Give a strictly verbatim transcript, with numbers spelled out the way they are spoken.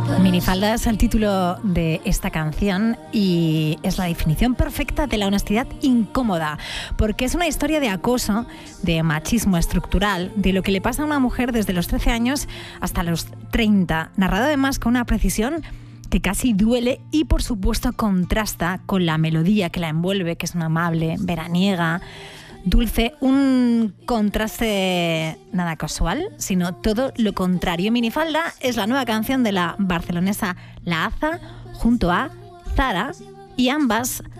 Minifalda es el título de esta canción y es la definición perfecta de la honestidad incómoda, porque es una historia de acoso, de machismo estructural, de lo que le pasa a una mujer desde los trece años hasta los treinta, narrado además con una precisión que casi duele y por supuesto contrasta con la melodía que la envuelve, que es una amable, veraniega, dulce, un contraste nada casual, sino todo lo contrario. Minifalda es la nueva canción de la barcelonesa La Haza junto a Zara y ambas